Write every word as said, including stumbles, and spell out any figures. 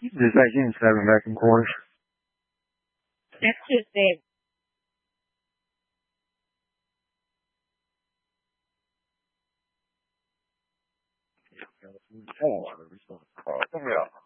There's nineteen seven back in corners. That's just it. Oh, I response. Oh, yeah.